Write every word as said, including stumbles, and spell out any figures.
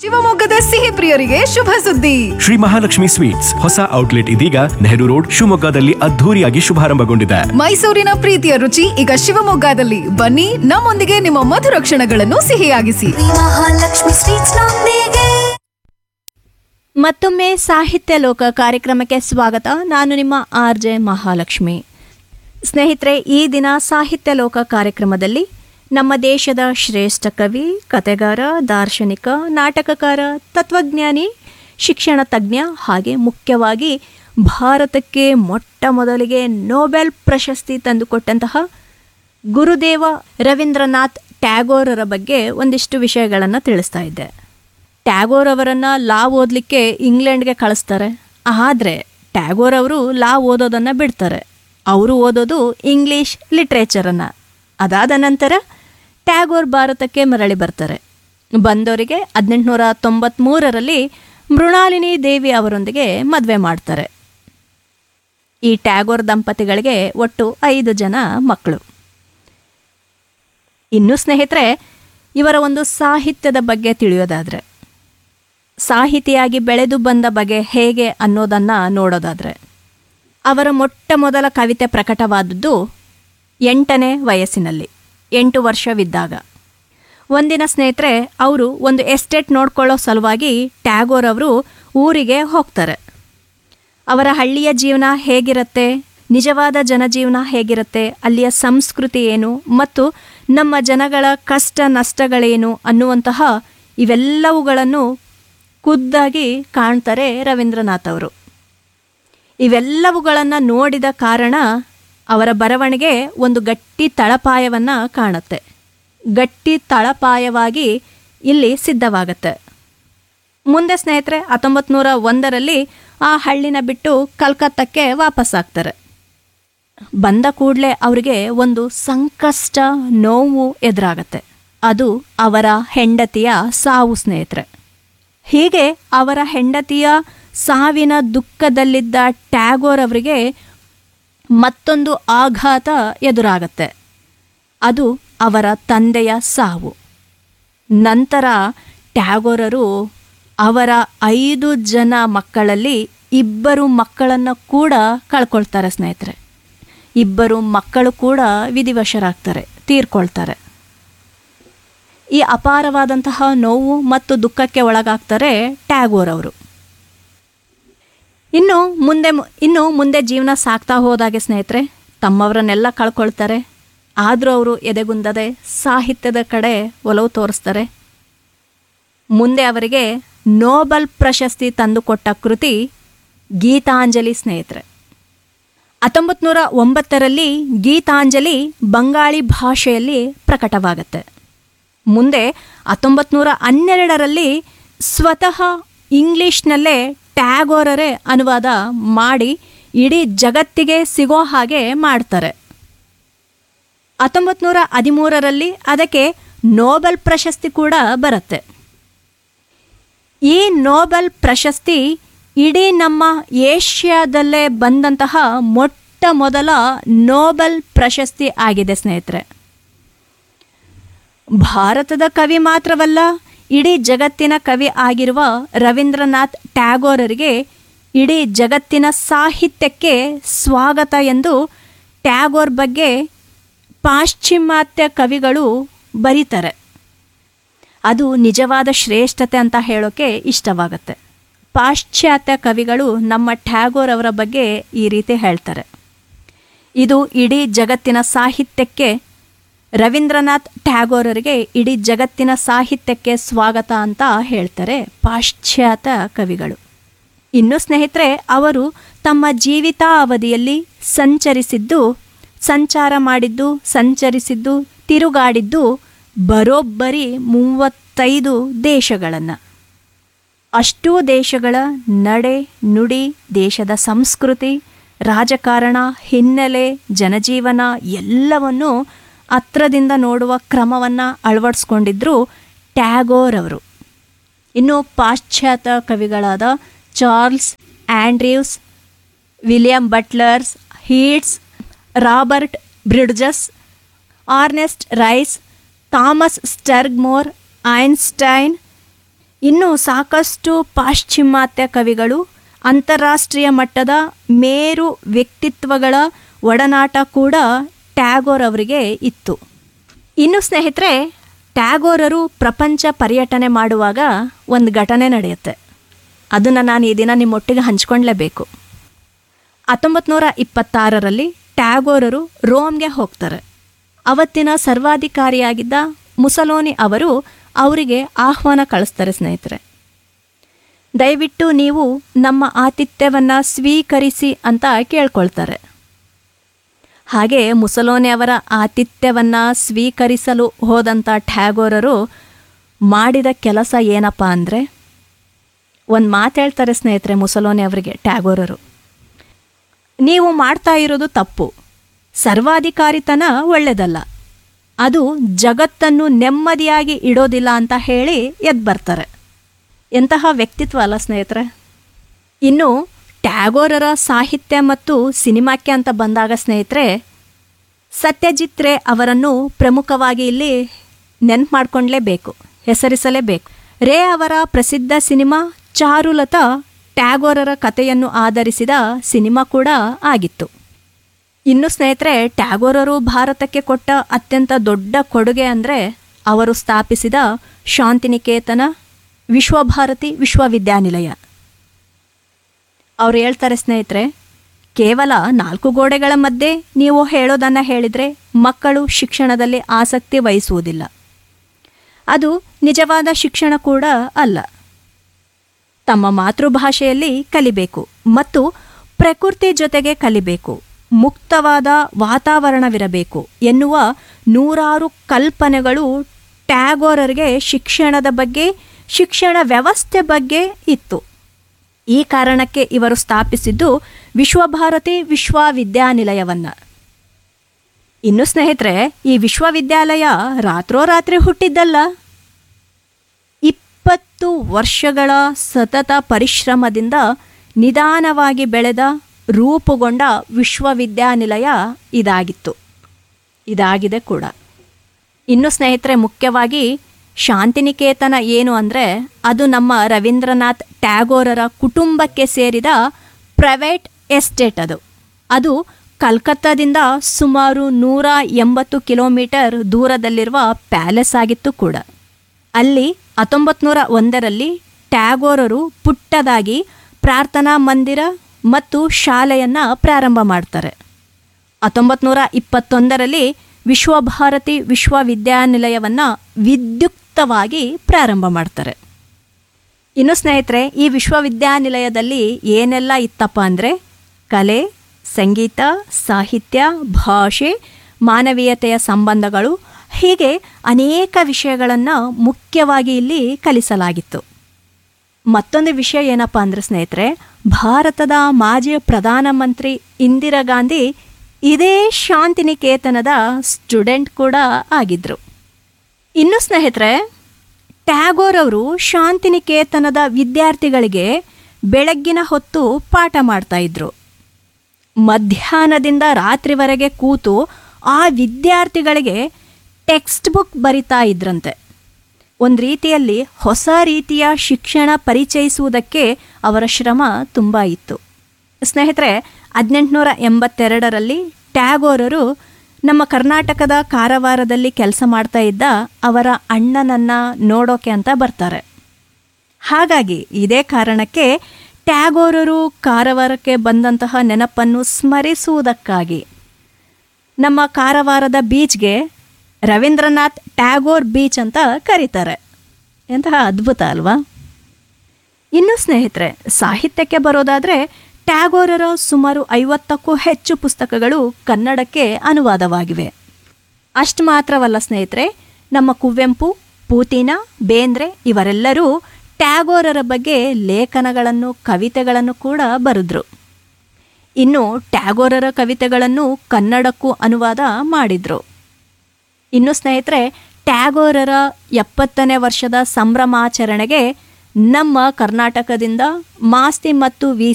ಶಿವಮೊಗ್ಗದ ಸಿಹಿ ಪ್ರಿಯರಿಗೆ ಶುಭ ಸುದ್ದಿ. ಶ್ರೀ ಮಹಾಲಕ್ಷ್ಮಿ ಸ್ವೀಟ್ಸ್ ಹೊಸ ಔಟ್ಲೆಟ್ ಇದೀಗ ನೆಹರು ರೋಡ್ ಶಿವಮೊಗ್ಗದಲ್ಲಿ ಅದ್ಧೂರಿಯಾಗಿ ಶುಭಾರಂಭಗೊಂಡಿದೆ. ಮೈಸೂರಿನ ಪ್ರೀತಿಯ ರುಚಿ ಈಗ ಶಿವಮೊಗ್ಗದಲ್ಲಿ. ಬನ್ನಿ, ನಮ್ಮೊಂದಿಗೆ ನಿಮ್ಮ ಮಧುರ ಕ್ಷಣಗಳನ್ನು ಸಿಹಿಯಾಗಿಸಿ. ಮಹಾಲಕ್ಷ್ಮಿ ಸ್ವೀಟ್ಸ್ ನೊಂದಿಗೆ. ಮತ್ತೊಮ್ಮೆ ಸಾಹಿತ್ಯ ಲೋಕ ಕಾರ್ಯಕ್ರಮಕ್ಕೆ ಸ್ವಾಗತ. ನಾನು ನಿಮ್ಮ ಆರ್ ಜೆ ಮಹಾಲಕ್ಷ್ಮಿ. ಸ್ನೇಹಿತರೆ, ಈ ದಿನ ಸಾಹಿತ್ಯ ಲೋಕ ಕಾರ್ಯಕ್ರಮದಲ್ಲಿ ನಮ್ಮ ದೇಶದ ಶ್ರೇಷ್ಠ ಕವಿ, ಕತೆಗಾರ, ದಾರ್ಶನಿಕ, ನಾಟಕಕಾರ, ತತ್ವಜ್ಞಾನಿ, ಶಿಕ್ಷಣ ತಜ್ಞ ಹಾಗೆ ಮುಖ್ಯವಾಗಿ ಭಾರತಕ್ಕೆ ಮೊಟ್ಟ ಮೊದಲಿಗೆ ನೊಬೆಲ್ ಪ್ರಶಸ್ತಿ ತಂದುಕೊಟ್ಟಂತಹ ಗುರುದೇವ ರವೀಂದ್ರನಾಥ್ ಟ್ಯಾಗೋರರ ಬಗ್ಗೆ ಒಂದಿಷ್ಟು ವಿಷಯಗಳನ್ನು ತಿಳಿಸ್ತಾ ಇದ್ದೆ. ಟ್ಯಾಗೋರ್ ಅವರನ್ನು ಲಾ ಓದಲಿಕ್ಕೆ ಇಂಗ್ಲೆಂಡ್ಗೆ ಕಳಿಸ್ತಾರೆ. ಆದರೆ ಟ್ಯಾಗೋರ್ ಅವರು ಲಾ ಓದೋದನ್ನು ಬಿಡ್ತಾರೆ. ಅವರು ಓದೋದು ಇಂಗ್ಲೀಷ್ ಲಿಟ್ರೇಚರನ್ನು. ಅದಾದ ನಂತರ ಟ್ಯಾಗೋರ್ ಭಾರತಕ್ಕೆ ಮರಳಿ ಬರ್ತಾರೆ. ಬಂದವರಿಗೆ ಹದಿನೆಂಟುನೂರ ತೊಂಬತ್ತ್ಮೂರರಲ್ಲಿ ಮೃಣಾಲಿನಿ ದೇವಿ ಅವರೊಂದಿಗೆ ಮದುವೆ ಮಾಡ್ತಾರೆ. ಈ ಟ್ಯಾಗೋರ್ ದಂಪತಿಗಳಿಗೆ ಒಟ್ಟು ಐದು ಜನ ಮಕ್ಕಳು. ಇನ್ನು ಸ್ನೇಹಿತರೆ, ಇವರ ಒಂದು ಸಾಹಿತ್ಯದ ಬಗ್ಗೆ ತಿಳಿಯೋದಾದರೆ, ಸಾಹಿತಿಯಾಗಿ ಬೆಳೆದು ಬಂದ ಬಗೆ ಹೇಗೆ ಅನ್ನೋದನ್ನು ನೋಡೋದಾದರೆ, ಅವರ ಮೊಟ್ಟ ಮೊದಲ ಕವಿತೆ ಪ್ರಕಟವಾದದ್ದು ಎಂಟನೇ ವಯಸ್ಸಿನಲ್ಲಿ, ಎಂಟು ವರ್ಷವಿದ್ದಾಗ. ಒಂದಿನ ಸ್ನೇಹಿತರೆ, ಅವರು ಒಂದು ಎಸ್ಟೇಟ್ ನೋಡ್ಕೊಳ್ಳೋ ಸಲುವಾಗಿ ಟ್ಯಾಗೋರ್ ಅವರು ಊರಿಗೆ ಹೋಗ್ತಾರೆ. ಅವರ ಹಳ್ಳಿಯ ಜೀವನ ಹೇಗಿರುತ್ತೆ, ನಿಜವಾದ ಜನಜೀವನ ಹೇಗಿರುತ್ತೆ, ಅಲ್ಲಿಯ ಸಂಸ್ಕೃತಿ ಏನು ಮತ್ತು ನಮ್ಮ ಜನಗಳ ಕಷ್ಟ ನಷ್ಟಗಳೇನು ಅನ್ನುವಂತಹ ಇವೆಲ್ಲವುಗಳನ್ನು ಖುದ್ದಾಗಿ ಕಾಣ್ತಾರೆ ರವೀಂದ್ರನಾಥ್ ಅವರು. ಇವೆಲ್ಲವುಗಳನ್ನು ನೋಡಿದ ಕಾರಣ ಅವರ ಬರವಣಿಗೆ ಒಂದು ಗಟ್ಟಿ ತಳಪಾಯವನ್ನು ಕಾಣುತ್ತೆ. ಗಟ್ಟಿ ತಳಪಾಯವಾಗಿ ಇಲ್ಲಿ ಸಿದ್ಧವಾಗುತ್ತೆ. ಮುಂದೆ ಸ್ನೇಹಿತರೆ, ಹತ್ತೊಂಬತ್ತು ನೂರ ಒಂದರಲ್ಲಿ ಆ ಹಳ್ಳಿನ ಬಿಟ್ಟು ಕಲ್ಕತ್ತಕ್ಕೆ ವಾಪಸ್ಸಾಗ್ತಾರೆ. ಬಂದ ಕೂಡಲೇ ಅವರಿಗೆ ಒಂದು ಸಂಕಷ್ಟ, ನೋವು ಎದುರಾಗತ್ತೆ. ಅದು ಅವರ ಹೆಂಡತಿಯ ಸಾವು ಸ್ನೇಹಿತರೆ. ಹೀಗೆ ಅವರ ಹೆಂಡತಿಯ ಸಾವಿನ ದುಃಖದಲ್ಲಿದ್ದ ಟ್ಯಾಗೋರ್ ಅವರಿಗೆ ಮತ್ತೊಂದು ಆಘಾತ ಎದುರಾಗತ್ತೆ. ಅದು ಅವರ ತಂದೆಯ ಸಾವು. ನಂತರ ಟ್ಯಾಗೋರರು ಅವರ ಐದು ಜನ ಮಕ್ಕಳಲ್ಲಿ ಇಬ್ಬರು ಮಕ್ಕಳನ್ನು ಕೂಡ ಕಳ್ಕೊಳ್ತಾರೆ ಸ್ನೇಹಿತರೆ. ಇಬ್ಬರು ಮಕ್ಕಳು ಕೂಡ ವಿಧಿವಶರಾಗ್ತಾರೆ, ತೀರ್ಕೊಳ್ತಾರೆ. ಈ ಅಪಾರವಾದಂತಹ ನೋವು ಮತ್ತು ದುಃಖಕ್ಕೆ ಒಳಗಾಗ್ತಾರೆ ಟ್ಯಾಗೋರ್ ಅವರು. ಇನ್ನು ಮುಂದೆ ಇನ್ನು ಮುಂದೆ ಜೀವನ ಸಾಕ್ತಾ ಹೋದಾಗೆ ಸ್ನೇಹಿತರೆ, ತಮ್ಮವರನ್ನೆಲ್ಲ ಕಳ್ಕೊಳ್ತಾರೆ. ಆದರೂ ಅವರು ಎದೆಗುಂದದೆ ಸಾಹಿತ್ಯದ ಕಡೆ ಒಲವು ತೋರಿಸ್ತಾರೆ. ಮುಂದೆ ಅವರಿಗೆ ನೊಬೆಲ್ ಪ್ರಶಸ್ತಿ ತಂದುಕೊಟ್ಟ ಕೃತಿ ಗೀತಾಂಜಲಿ ಸ್ನೇಹಿತರೆ. ಹತ್ತೊಂಬತ್ತು ನೂರ ಒಂಬತ್ತರಲ್ಲಿ ಗೀತಾಂಜಲಿ ಬಂಗಾಳಿ ಭಾಷೆಯಲ್ಲಿ ಪ್ರಕಟವಾಗುತ್ತೆ. ಮುಂದೆ ಹತ್ತೊಂಬತ್ತು ನೂರ ಹನ್ನೆರಡರಲ್ಲಿ ಸ್ವತಃ ಇಂಗ್ಲೀಷ್ನಲ್ಲೇ ಟ್ಯಾಗೋರರೇ ಅನುವಾದ ಮಾಡಿ ಇಡೀ ಜಗತ್ತಿಗೆ ಸಿಗೋ ಹಾಗೆ ಮಾಡ್ತಾರೆ. ಹತ್ತೊಂಬತ್ತು ನೂರ ಹದಿಮೂರರಲ್ಲಿ ಅದಕ್ಕೆ ನೊಬೆಲ್ ಪ್ರಶಸ್ತಿ ಕೂಡ ಬರುತ್ತೆ. ಈ ನೊಬೆಲ್ ಪ್ರಶಸ್ತಿ ಇಡೀ ನಮ್ಮ ಏಷ್ಯಾದಲ್ಲೇ ಬಂದಂತಹ ಮೊಟ್ಟ ಮೊದಲ ನೊಬೆಲ್ ಪ್ರಶಸ್ತಿ ಆಗಿದೆ ಸ್ನೇಹಿತರೆ. ಭಾರತದ ಕವಿ ಮಾತ್ರವಲ್ಲ, ಇಡೀ ಜಗತ್ತಿನ ಕವಿ ಆಗಿರುವ ರವೀಂದ್ರನಾಥ್ ಟ್ಯಾಗೋರರಿಗೆ ಇಡೀ ಜಗತ್ತಿನ ಸಾಹಿತ್ಯಕ್ಕೆ ಸ್ವಾಗತ ಎಂದು ಟ್ಯಾಗೋರ್ ಬಗ್ಗೆ ಪಾಶ್ಚಿಮಾತ್ಯ ಕವಿಗಳು ಬರೀತಾರೆ. ಅದು ನಿಜವಾದ ಶ್ರೇಷ್ಠತೆ ಅಂತ ಹೇಳೋಕ್ಕೆ ಇಷ್ಟವಾಗುತ್ತೆ. ಪಾಶ್ಚಾತ್ಯ ಕವಿಗಳು ನಮ್ಮ ಟ್ಯಾಗೋರ್ ಅವರ ಬಗ್ಗೆ ಈ ರೀತಿ ಹೇಳ್ತಾರೆ: ಇದು ಇಡೀ ಜಗತ್ತಿನ ಸಾಹಿತ್ಯಕ್ಕೆ, ರವೀಂದ್ರನಾಥ್ ಟ್ಯಾಗೋರರಿಗೆ ಇಡೀ ಜಗತ್ತಿನ ಸಾಹಿತ್ಯಕ್ಕೆ ಸ್ವಾಗತ ಅಂತ ಹೇಳ್ತಾರೆ ಪಾಶ್ಚಾತ್ಯ ಕವಿಗಳು. ಇನ್ನು ಸ್ನೇಹಿತರೆ, ಅವರು ತಮ್ಮ ಜೀವಿತಾವಧಿಯಲ್ಲಿ ಸಂಚರಿಸಿದ್ದು ಸಂಚಾರ ಮಾಡಿದ್ದು ಸಂಚರಿಸಿದ್ದು ತಿರುಗಾಡಿದ್ದು ಬರೋಬ್ಬರಿ ಮೂವತ್ತೈದು ದೇಶಗಳನ್ನು. ಅಷ್ಟೂ ದೇಶಗಳ ನಡೆ ನುಡಿ, ದೇಶದ ಸಂಸ್ಕೃತಿ, ರಾಜಕಾರಣ, ಹಿನ್ನೆಲೆ, ಜನಜೀವನ ಎಲ್ಲವನ್ನೂ ಹತ್ರದಿಂದ ನೋಡುವ ಕ್ರಮವನ್ನು ಅಳವಡಿಸ್ಕೊಂಡಿದ್ರು ಟ್ಯಾಗೋರ್ ಅವರು. ಇನ್ನು ಪಾಶ್ಚಾತ್ಯ ಕವಿಗಳಾದ Charles Andrew's, William ಬಟ್ಲರ್ಸ್, heats, Robert bridges, Ernest rice, Thomas ಸ್ಟರ್ಗ್ಮೋರ್, Einstein ಇನ್ನು ಸಾಕಷ್ಟು ಪಾಶ್ಚಿಮಾತ್ಯ ಕವಿಗಳು, ಅಂತಾರಾಷ್ಟ್ರೀಯ ಮಟ್ಟದ ಮೇರು ವ್ಯಕ್ತಿತ್ವಗಳ ಒಡನಾಟ ಕೂಡ ಟ್ಯಾಗೋರ್ ಅವರಿಗೆ ಇತ್ತು. ಇನ್ನು ಸ್ನೇಹಿತರೆ, ಟ್ಯಾಗೋರರು ಪ್ರಪಂಚ ಪರ್ಯಟನೆ ಮಾಡುವಾಗ ಒಂದು ಘಟನೆ ನಡೆಯುತ್ತೆ. ಅದನ್ನು ನಾನು ಈ ದಿನ ನಿಮ್ಮೊಟ್ಟಿಗೆ ಹಂಚ್ಕೊಳ್ಳೇಬೇಕು. ಹತ್ತೊಂಬತ್ತು ನೂರ ಇಪ್ಪತ್ತಾರರಲ್ಲಿ ಟ್ಯಾಗೋರರು ರೋಮ್ಗೆ ಹೋಗ್ತಾರೆ. ಅವತ್ತಿನ ಸರ್ವಾಧಿಕಾರಿಯಾಗಿದ್ದ ಮುಸಲೋನಿ ಅವರು ಅವರಿಗೆ ಆಹ್ವಾನ ಕಳಿಸ್ತಾರೆ. ಸ್ನೇಹಿತರೆ, ದಯವಿಟ್ಟು ನೀವು ನಮ್ಮ ಆತಿಥ್ಯವನ್ನು ಸ್ವೀಕರಿಸಿ ಅಂತ ಕೇಳ್ಕೊಳ್ತಾರೆ. ಹಾಗೆ ಮುಸಲೋನಿ ಅವರ ಆತಿಥ್ಯವನ್ನು ಸ್ವೀಕರಿಸಲು ಹೋದಂಥ ಟ್ಯಾಗೋರರು ಮಾಡಿದ ಕೆಲಸ ಏನಪ್ಪ ಅಂದರೆ, ಒಂದು ಮಾತು ಹೇಳ್ತಾರೆ ಸ್ನೇಹಿತರೆ ಮುಸಲೋನಿ ಅವರಿಗೆ ಟ್ಯಾಗೋರರು, ನೀವು ಮಾಡ್ತಾ ಇರೋದು ತಪ್ಪು, ಸರ್ವಾಧಿಕಾರಿತನ ಒಳ್ಳೆಯದಲ್ಲ, ಅದು ಜಗತ್ತನ್ನು ನೆಮ್ಮದಿಯಾಗಿ ಇಡೋದಿಲ್ಲ ಅಂತ ಹೇಳಿ ಎದ್ದು ಬರ್ತಾರೆ. ಎಂತಹ ವ್ಯಕ್ತಿತ್ವ ಅಲ್ಲ ಸ್ನೇಹಿತರೆ. ಇನ್ನು ಟ್ಯಾಗೋರರ ಸಾಹಿತ್ಯ ಮತ್ತು ಸಿನಿಮಾಕ್ಕೆ ಅಂತ ಬಂದಾಗ ಸ್ನೇಹಿತರೆ, ಸತ್ಯಜಿತ್ ರೇ ಅವರನ್ನು ಪ್ರಮುಖವಾಗಿ ಇಲ್ಲಿ ನೆನ್ಪು ಮಾಡ್ಕೊಳ್ಳೇಬೇಕು, ಹೆಸರಿಸಲೇಬೇಕು. ರೇ ಅವರ ಪ್ರಸಿದ್ಧ ಸಿನಿಮಾ ಚಾರುಲತಾ ಟ್ಯಾಗೋರರ ಕಥೆಯನ್ನು ಆಧರಿಸಿದ ಸಿನಿಮಾ ಕೂಡ ಆಗಿತ್ತು. ಇನ್ನು ಸ್ನೇಹಿತರೆ, ಟ್ಯಾಗೋರರು ಭಾರತಕ್ಕೆ ಕೊಟ್ಟ ಅತ್ಯಂತ ದೊಡ್ಡ ಕೊಡುಗೆ ಅಂದರೆ ಅವರು ಸ್ಥಾಪಿಸಿದ ಶಾಂತಿನಿಕೇತನ ವಿಶ್ವಭಾರತಿ ವಿಶ್ವವಿದ್ಯಾನಿಲಯ. ಅವ್ರು ಹೇಳ್ತಾರೆ ಸ್ನೇಹಿತರೆ, ಕೇವಲ ನಾಲ್ಕು ಗೋಡೆಗಳ ಮಧ್ಯೆ ನೀವು ಹೇಳೋದನ್ನು ಹೇಳಿದರೆ ಮಕ್ಕಳು ಶಿಕ್ಷಣದಲ್ಲಿ ಆಸಕ್ತಿ ವಹಿಸುವುದಿಲ್ಲ. ಅದು ನಿಜವಾದ ಶಿಕ್ಷಣ ಕೂಡ ಅಲ್ಲ. ತಮ್ಮ ಮಾತೃಭಾಷೆಯಲ್ಲಿ ಕಲಿಬೇಕು ಮತ್ತು ಪ್ರಕೃತಿ ಜೊತೆಗೆ ಕಲಿಬೇಕು, ಮುಕ್ತವಾದ ವಾತಾವರಣವಿರಬೇಕು ಎನ್ನುವ ನೂರಾರು ಕಲ್ಪನೆಗಳು ಟ್ಯಾಗೋರರಿಗೆ ಶಿಕ್ಷಣದ ಬಗ್ಗೆ, ಶಿಕ್ಷಣ ವ್ಯವಸ್ಥೆ ಬಗ್ಗೆ ಇತ್ತು. ಈ ಕಾರಣಕ್ಕೆ ಇವರು ಸ್ಥಾಪಿಸಿದ್ದು ವಿಶ್ವಭಾರತಿ ವಿಶ್ವವಿದ್ಯಾನಿಲಯವನ್ನು. ಇನ್ನು ಸ್ನೇಹಿತರೆ, ಈ ವಿಶ್ವವಿದ್ಯಾಲಯ ರಾತ್ರೋರಾತ್ರಿ ಹುಟ್ಟಿದ್ದಲ್ಲ. ಇಪ್ಪತ್ತು ವರ್ಷಗಳ ಸತತ ಪರಿಶ್ರಮದಿಂದ ನಿಧಾನವಾಗಿ ಬೆಳೆದ ರೂಪುಗೊಂಡ ವಿಶ್ವವಿದ್ಯಾನಿಲಯ ಇದಾಗಿತ್ತು, ಇದಾಗಿದೆ ಕೂಡ. ಇನ್ನು ಸ್ನೇಹಿತರೆ, ಮುಖ್ಯವಾಗಿ ಶಾಂತಿನಿಕೇತನ ಏನು ಅಂದರೆ, ಅದು ನಮ್ಮ ರವೀಂದ್ರನಾಥ್ ಟ್ಯಾಗೋರರ ಕುಟುಂಬಕ್ಕೆ ಸೇರಿದ ಪ್ರೈವೇಟ್ ಎಸ್ಟೇಟ್. ಅದು ಅದು ಕಲ್ಕತ್ತಾದಿಂದ ಸುಮಾರು ನೂರ ಎಂಬತ್ತು ಕಿಲೋಮೀಟರ್ ದೂರದಲ್ಲಿರುವ ಪ್ಯಾಲೇಸ್ ಆಗಿತ್ತು ಕೂಡ. ಅಲ್ಲಿ ಹತ್ತೊಂಬತ್ತು ನೂರ ಒಂದರಲ್ಲಿ ಟ್ಯಾಗೋರರು ಪುಟ್ಟದಾಗಿ ಪ್ರಾರ್ಥನಾ ಮಂದಿರ ಮತ್ತು ಶಾಲೆಯನ್ನು ಪ್ರಾರಂಭ ಮಾಡ್ತಾರೆ. ಹತ್ತೊಂಬತ್ತು ನೂರ ಇಪ್ಪತ್ತೊಂದರಲ್ಲಿ ವಿಶ್ವಭಾರತಿ ವಿಶ್ವವಿದ್ಯಾನಿಲಯವನ್ನು ವಿದ್ಯುಕ್ತವಾಗಿ ಪ್ರಾರಂಭ ಮಾಡ್ತಾರೆ. ಇನ್ನು ಸ್ನೇಹಿತರೆ, ಈ ವಿಶ್ವವಿದ್ಯಾನಿಲಯದಲ್ಲಿ ಏನೆಲ್ಲ ಇತ್ತಪ್ಪ ಅಂದರೆ, ಕಲೆ, ಸಂಗೀತ, ಸಾಹಿತ್ಯ, ಭಾಷೆ, ಮಾನವೀಯತೆಯ ಸಂಬಂಧಗಳು, ಹೀಗೆ ಅನೇಕ ವಿಷಯಗಳನ್ನು ಮುಖ್ಯವಾಗಿ ಇಲ್ಲಿ ಕಲಿಸಲಾಗಿತ್ತು. ಮತ್ತೊಂದು ವಿಷಯ ಏನಪ್ಪ ಅಂದರೆ ಸ್ನೇಹಿತರೆ, ಭಾರತದ ಮಾಜಿ ಪ್ರಧಾನಮಂತ್ರಿ ಇಂದಿರಾ ಗಾಂಧಿ ಇದೇ ಶಾಂತಿನಿಕೇತನದ ಸ್ಟೂಡೆಂಟ್ ಕೂಡ ಆಗಿದ್ದರು. ಇನ್ನು ಸ್ನೇಹಿತರೆ, ಟ್ಯಾಗೋರ್ ಅವರು ಶಾಂತಿನಿಕೇತನದ ವಿದ್ಯಾರ್ಥಿಗಳಿಗೆ ಬೆಳಗ್ಗಿನ ಹೊತ್ತು ಪಾಠ ಮಾಡ್ತಾಯಿದ್ರು. ಮಧ್ಯಾಹ್ನದಿಂದ ರಾತ್ರಿವರೆಗೆ ಕೂತು ಆ ವಿದ್ಯಾರ್ಥಿಗಳಿಗೆ ಟೆಕ್ಸ್ಟ್ ಬುಕ್ ಬರಿತಾ ಇದ್ರಂತೆ. ಒಂದು ರೀತಿಯಲ್ಲಿ ಹೊಸ ರೀತಿಯ ಶಿಕ್ಷಣ ಪರಿಚಯಿಸುವುದಕ್ಕೆ ಅವರ ಶ್ರಮ ತುಂಬ ಇತ್ತು. ಸ್ನೇಹಿತರೆ, ಹದಿನೆಂಟುನೂರ ಎಂಬತ್ತೆರಡರಲ್ಲಿ ಟ್ಯಾಗೋರರು ನಮ್ಮ ಕರ್ನಾಟಕದ ಕಾರವಾರದಲ್ಲಿ ಕೆಲಸ ಮಾಡ್ತಾ ಇದ್ದ ಅವರ ಅಣ್ಣನನ್ನು ನೋಡೋಕೆ ಅಂತ ಬರ್ತಾರೆ. ಹಾಗಾಗಿ ಇದೇ ಕಾರಣಕ್ಕೆ ಟ್ಯಾಗೋರರು ಕಾರವಾರಕ್ಕೆ ಬಂದಂತಹ ನೆನಪನ್ನು ಸ್ಮರಿಸುವುದಕ್ಕಾಗಿ ನಮ್ಮ ಕಾರವಾರದ ಬೀಚ್ಗೆ ರವೀಂದ್ರನಾಥ್ ಟ್ಯಾಗೋರ್ ಬೀಚ್ ಅಂತ ಕರೀತಾರೆ. ಎಂತಹ ಅದ್ಭುತ ಅಲ್ವಾ? ಇನ್ನು ಸ್ನೇಹಿತರೆ, ಸಾಹಿತ್ಯಕ್ಕೆ ಬರೋದಾದರೆ ಟ್ಯಾಗೋರರ ಸುಮಾರು ಐವತ್ತಕ್ಕೂ ಹೆಚ್ಚು ಪುಸ್ತಕಗಳು ಕನ್ನಡಕ್ಕೆ ಅನುವಾದವಾಗಿವೆ. ಅಷ್ಟು ಮಾತ್ರವಲ್ಲ ಸ್ನೇಹಿತರೆ, ನಮ್ಮ ಕುವೆಂಪು, ಪೂತಿನ, ಬೇಂದ್ರೆ ಇವರೆಲ್ಲರೂ ಟ್ಯಾಗೋರರ ಬಗ್ಗೆ ಲೇಖನಗಳನ್ನು, ಕವಿತೆಗಳನ್ನು ಕೂಡ ಬರೆದ್ರು. ಇನ್ನು ಟ್ಯಾಗೋರರ ಕವಿತೆಗಳನ್ನು ಕನ್ನಡಕ್ಕೂ ಅನುವಾದ ಮಾಡಿದರು. ಇನ್ನು ಸ್ನೇಹಿತರೆ, ಟ್ಯಾಗೋರರ ಎಪ್ಪತ್ತನೇ ವರ್ಷದ ಸಂಭ್ರಮಾಚರಣೆಗೆ ನಮ್ಮ ಕರ್ನಾಟಕದಿಂದ ಮಾಸ್ತಿ ಮತ್ತು ವಿ